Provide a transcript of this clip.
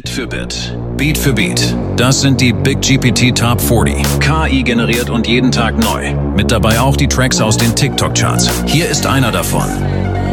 für Bit. Beat für Beat. Das sind die Big GPT Top 40. KI generiert und jeden Tag neu. Mit dabei auch die Tracks aus den TikTok-Charts. Hier ist einer davon.